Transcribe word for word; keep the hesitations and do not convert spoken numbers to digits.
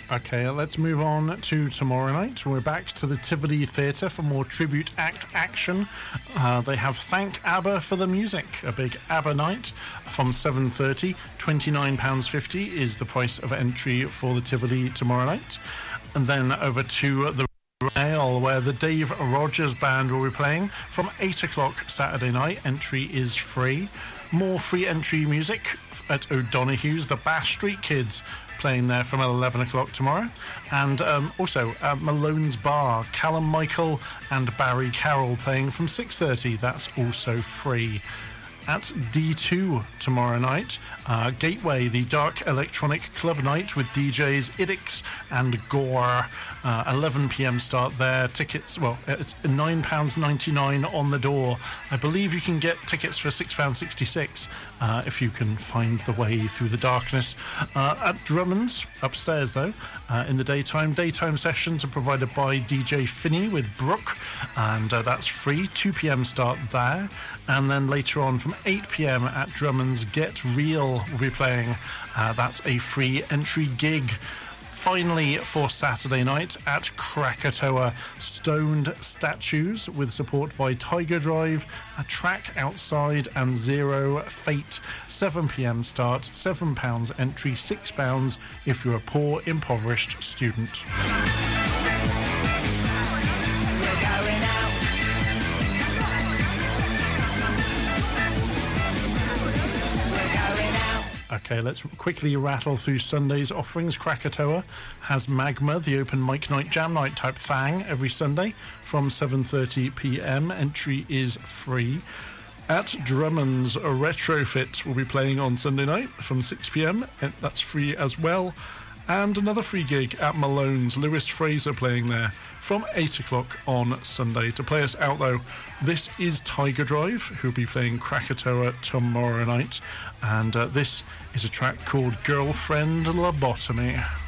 Okay, let's move on to tomorrow night. We're back to the Tivoli Theatre for more tribute act action. Uh, they have Thank ABBA for the Music, a big ABBA night from seven thirty. twenty-nine pounds fifty is the price of entry for the Tivoli tomorrow night. And then over to the Rail, where the Dave Rogers Band will be playing from eight o'clock Saturday night. Entry is free. More free entry music at O'Donoghue's, the Bash Street Kids playing there from eleven o'clock tomorrow. And um, also at Malone's Bar, Callum Michael and Barry Carroll playing from six thirty. That's also free. At D two tomorrow night, uh, Gateway, the Dark Electronic Club Night with D Js Idix and Gore. Uh, eleven p.m. start there. Tickets, well, it's nine pounds ninety-nine on the door. I believe you can get tickets for six pounds sixty-six uh, if you can find the way through the darkness. Uh, at Drummond's, upstairs though, uh, in the daytime, daytime sessions are provided by D J Finney with Brooke, and uh, that's free. two p.m. start there. And then later on from eight p.m. at Drummond's, Get Real will be playing. Uh, that's a free entry gig. Finally, for Saturday night at Krakatoa, Stoned Statues with support by Tiger Drive, A Track Outside and Zero Fate. seven p.m. start, seven pounds entry, six pounds if you're a poor, impoverished student. Okay, let's quickly rattle through Sunday's offerings. Krakatoa has Magma, the open mic night, jam night type thing every Sunday from seven thirty p.m. Entry is free. At Drummond's, a Retrofit will be playing on Sunday night from six p.m. and that's free as well. And another free gig at Malone's, Lewis Fraser playing there from eight o'clock on Sunday. To play us out though, this is Tiger Drive, who'll be playing Krakatoa tomorrow night, and uh, this is a track called Girlfriend Lobotomy.